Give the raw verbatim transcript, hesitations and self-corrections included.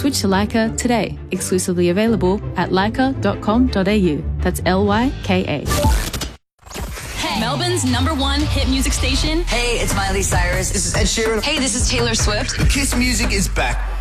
Switch to Lyca today. Exclusively available at lyca dot com dot a u. That's L Y K A. Hey, Melbourne's number one hit music station. Hey, it's Miley Cyrus. This is Ed Sheeran. Hey, this is Taylor Swift. Kiss Music is back.